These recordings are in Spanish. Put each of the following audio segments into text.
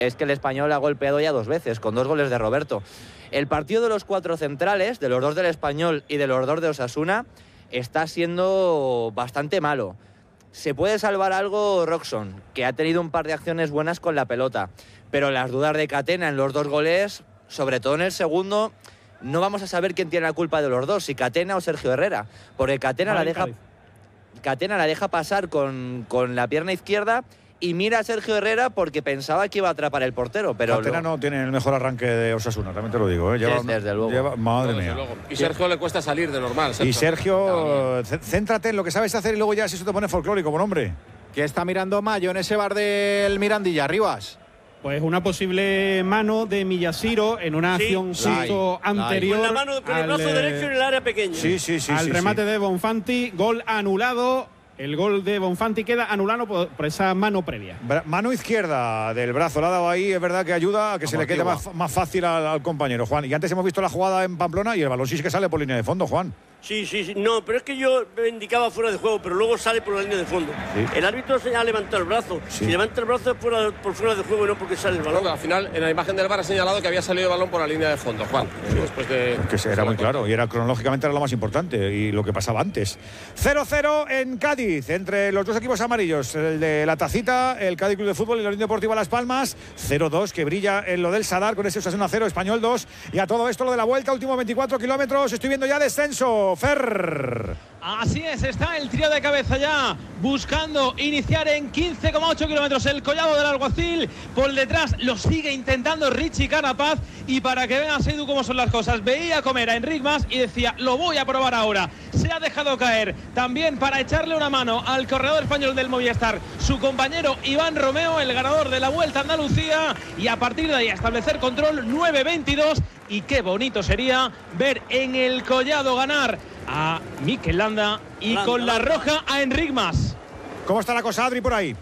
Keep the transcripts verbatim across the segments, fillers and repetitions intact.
es que el Español ha golpeado ya dos veces, con dos goles de Roberto. El partido de los cuatro centrales, de los dos del Español y de los dos de Osasuna, está siendo bastante malo. Se puede salvar algo Roxon, que ha tenido un par de acciones buenas con la pelota, pero las dudas de Catena en los dos goles, sobre todo en el segundo, no vamos a saber quién tiene la culpa de los dos, si Catena o Sergio Herrera, porque Catena, la deja, Catena la deja pasar con, con la pierna izquierda y mira a Sergio Herrera porque pensaba que iba a atrapar el portero, pero Catena lo... no tiene el mejor arranque de Osasuna, también te lo digo, ¿eh? Lleva, sí, desde luego. Lleva, madre no, mía. luego. Y Sergio le cuesta salir de normal. Sergio. Y Sergio, céntrate en lo que sabes hacer y luego ya si eso te pone folclórico, buen hombre. ¿Qué está mirando Mayo en ese bar del Mirandilla, Rivas? Pues una posible mano de Miyashiro en una sí, acción sí. justo Con anterior. la mano, con el brazo al, derecho en el área pequeña. Sí, sí, sí. al sí, remate sí. de Bonfanti, gol anulado. El gol de Bonfanti queda anulado por, por esa mano previa. Bra mano izquierda del brazo, la ha dado ahí, es verdad que ayuda a que Como se le quede más, más fácil al, al compañero, Juan. Y antes hemos visto la jugada en Pamplona y el balón sí que sale por línea de fondo, Juan. Sí, sí, sí. No, pero es que yo me indicaba fuera de juego, pero luego sale por la línea de fondo. Sí. El árbitro se ha levantado el brazo. Sí. Si levanta el brazo es fuera, por fuera de juego y no porque sale el balón. Bueno, al final, en la imagen del V A R ha señalado que había salido el balón por la línea de fondo, Juan. Sí. Después de, que era muy claro y era cronológicamente era lo más importante y lo que pasaba antes. cero cero en Cádiz, entre los dos equipos amarillos, el de la Tacita, el Cádiz Club de Fútbol y la Unión Deportiva Las Palmas. cero dos que brilla en lo del Sadar con ese Osasuna cero, Español dos. Y a todo esto lo de la vuelta, últimos veinticuatro kilómetros, estoy viendo ya descenso. Fer. Así es, está el trío de cabeza ya buscando iniciar en quince coma ocho kilómetros el Collado del Alguacil. Por detrás lo sigue intentando Richie Carapaz. Y para que veas, Edu, cómo son las cosas, veía comer a Enric Mas y decía, lo voy a probar ahora. Se ha dejado caer también para echarle una mano al corredor español del Movistar, su compañero Iván Romeo, el ganador de la Vuelta a Andalucía. Y a partir de ahí establecer control nueve veintidós. Y qué bonito sería ver en el Collado ganar a Mikel Landa y Landa, con la Landa. roja a Enric Mas. ¿Cómo está la cosa, Adri, por ahí?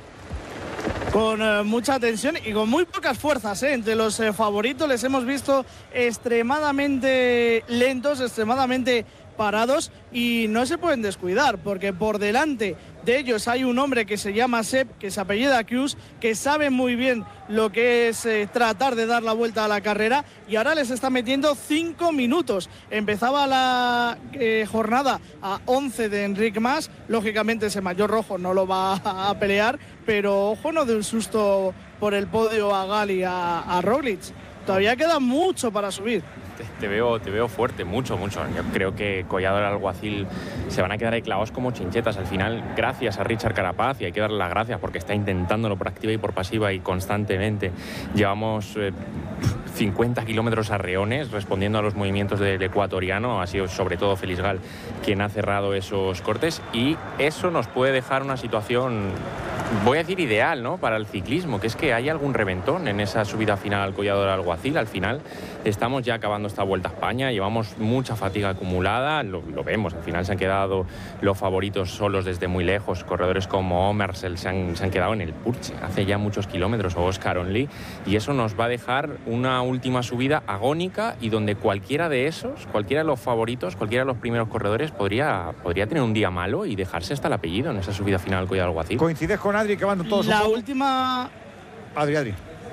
Con eh, mucha tensión y con muy pocas fuerzas, ¿eh? Entre los eh, favoritos les hemos visto extremadamente lentos, extremadamente parados y no se pueden descuidar porque por delante de ellos hay un hombre que se llama Sepp, que se apellida Cruz, que sabe muy bien lo que es eh, tratar de dar la vuelta a la carrera y ahora les está metiendo cinco minutos. Empezaba la eh, jornada a once de Enric Mas, lógicamente ese maillot rojo no lo va a, a pelear, pero ojo, no de un susto por el podio a Gali, a, a Roglic. Todavía queda mucho para subir. Te, te, veo, te veo fuerte, mucho, mucho. Yo creo que Collado del Alguacil se van a quedar ahí clavados como chinchetas. Al final, gracias a Richard Carapaz, y hay que darle las gracias porque está intentándolo por activa y por pasiva y constantemente. Llevamos eh, cincuenta kilómetros a reones respondiendo a los movimientos del ecuatoriano. Ha sido sobre todo Félix Gal quien ha cerrado esos cortes y eso nos puede dejar una situación, voy a decir ideal, ¿no?, para el ciclismo, que es que hay algún reventón en esa subida final al Collado del Alguacil. Al final estamos ya acabando esta Vuelta a España, llevamos mucha fatiga acumulada, lo, lo vemos, al final se han quedado los favoritos solos desde muy lejos, corredores como Omersel se han, se han quedado en el Purche hace ya muchos kilómetros, o Oscar Only, y eso nos va a dejar una última subida agónica y donde cualquiera de esos, cualquiera de los favoritos, cualquiera de los primeros corredores podría, podría tener un día malo y dejarse hasta el apellido en esa subida final al Collado del Alguacil. ¿Coincides con Adri que van todos la un poco? última Adri, Adri.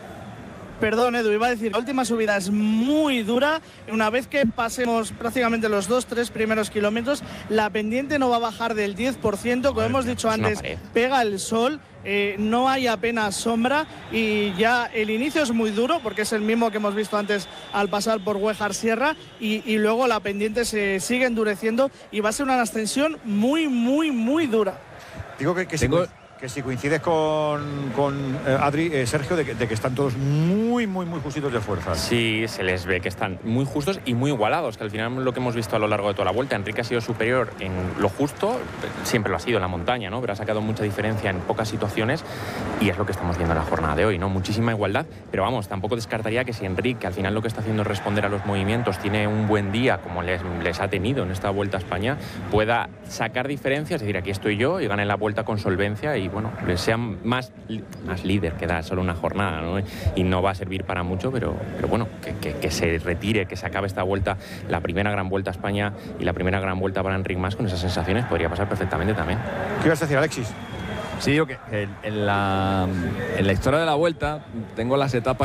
Perdón, Edu, iba a decir, la última subida es muy dura. Una vez que pasemos prácticamente los dos, tres primeros kilómetros, la pendiente no va a bajar del diez por ciento. Como hemos dicho antes, pega el sol, eh, no hay apenas sombra y ya el inicio es muy duro porque es el mismo que hemos visto antes al pasar por Huejar Sierra y, y luego la pendiente se sigue endureciendo y va a ser una ascensión muy, muy, muy dura. Digo que, que Tengo... sí, que si coincides con, con eh, Adri, eh, Sergio, de que, de que están todos muy, muy, muy justitos de fuerza. Sí, se les ve que están muy justos y muy igualados, que al final lo que hemos visto a lo largo de toda la Vuelta, Enrique ha sido superior en lo justo, siempre lo ha sido en la montaña, ¿no?, pero ha sacado mucha diferencia en pocas situaciones y es lo que estamos viendo en la jornada de hoy, ¿no? Muchísima igualdad, pero vamos, tampoco descartaría que si Enrique, que al final lo que está haciendo es responder a los movimientos, tiene un buen día como les, les ha tenido en esta Vuelta a España, pueda sacar diferencias, es decir, aquí estoy yo y gane la Vuelta con solvencia y bueno, les sea más, más líder, que da solo una jornada, ¿no?, y no va a servir para mucho, pero, pero bueno, que, que, que se retire, que se acabe esta Vuelta, la primera gran Vuelta a España y la primera gran Vuelta para Enric Mas con esas sensaciones, podría pasar perfectamente también. ¿Qué ibas a decir, Alexis? Sí, digo que en, en, la, en la historia de la Vuelta tengo las etapas